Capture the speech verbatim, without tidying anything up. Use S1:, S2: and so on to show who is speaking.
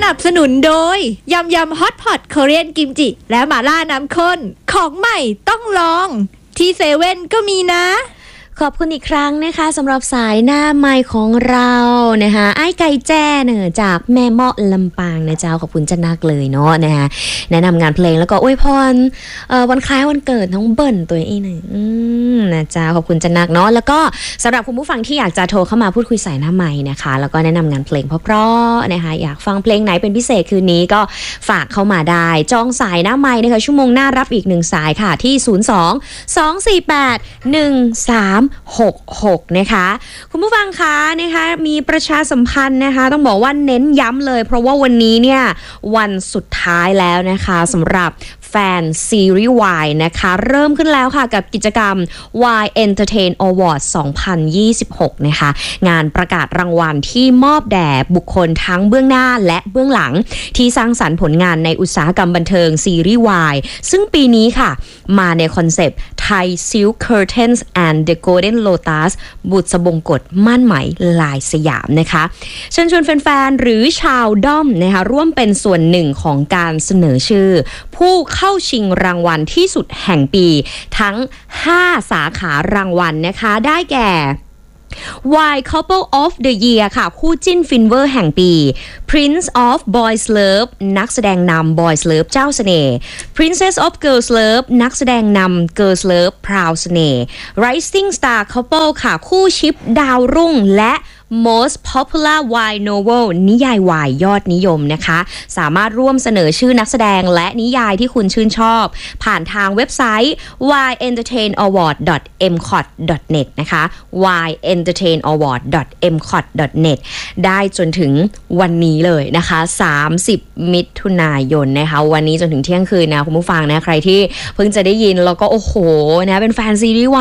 S1: นับสนุนโดยยำยำฮอตพอตคอเรียนกิมจิและหม่าล่าน้ำข้นของใหม่ต้องลองที่เซเว่นก็มีนะ
S2: ขอบคุณอีกครั้งนะคะสำหรับสายหน้าไมค์ของเรานะคะไอ้ไก่แจ้เนอะจากแม่เมาะลำปางนะเจ้าขอบคุณจะนักเลยเนาะนะคะแนะนำงานเพลงแล้วก็อวยพรวันคล้ายวันเกิดน้องเบิ่นตัวเองหนึ่งนะเจ้าขอบคุณจะนักเนาะแล้วก็สำหรับคุณผู้ฟังที่อยากจะโทรเข้ามาพูดคุยสายหน้าไมค์นะคะแล้วก็แนะนำงานเพลงเพราะๆนะคะอยากฟังเพลงไหนเป็นพิเศษคืนนี้ก็ฝากเข้ามาได้จองสายหน้าไมค์นะคะชั่วโมงหน้ารับอีกหนึ่งสายค่ะที่ศูนย์ สอง สอง สี่ แปด หนึ่ง สาม หก หกนะคะคุณผู้ฟังคะนะคะมีประชาสัมพันธ์นะคะต้องบอกว่าเน้นย้ำเลยเพราะว่าวันนี้เนี่ยวันสุดท้ายแล้วนะคะสำหรับแฟนซีรีส์ Y นะคะเริ่มขึ้นแล้วค่ะกับกิจกรรม Y Entertain Award สองพันยี่สิบหกนะคะงานประกาศรางวัลที่มอบแด่บุคคลทั้งเบื้องหน้าและเบื้องหลังที่สร้างสรรค์ผลงานในอุตสาหกรรมบันเทิงซีรีส์ Y ซึ่งปีนี้ค่ะมาในคอนเซปต์ Thai Silk Curtains and the Golden Lotus บุษบงกฎม่านไหมลายสยามนะคะเชิญชวนแฟนๆหรือชาวด้อมนะคะร่วมเป็นส่วนหนึ่งของการเสนอชื่อผู้เข้าชิงรางวัลที่สุดแห่งปีทั้งห้าสาขารางวัลนะคะได้แก่ Y Couple of the Year ค่ะคู่จิ้นฟินเวอร์แห่งปี Prince of Boys Love นักแสดงนำ Boys Love เจ้าเสน่ห์ Princess of Girls Love นักแสดงนำ Girls Love พราวเสน่ห์ Rising Star Couple ค่ะคู่ชิปดาวรุ่งและ Most Popular Y Novel นิยายวายยอดนิยมนะคะสามารถร่วมเสนอชื่อนักแสดงและนิยายที่คุณชื่นชอบผ่านทางเว็บไซต์ วาย เอ็นเตอร์เทน อวอร์ด ดอท เอ็ม คอท ดอท เน็ต นะคะ วาย เอ็นเตอร์เทน อวอร์ด ดอท เอ็ม คอท ดอท เน็ต ได้จนถึงวันนี้เลยนะคะสามสิบมิถุนายนนะคะวันนี้จนถึงเที่ยงคืนนะคุณผู้ฟังนะใครที่เพิ่งจะได้ยินแล้วก็โอ้โหนะเป็นแฟนซีรีส์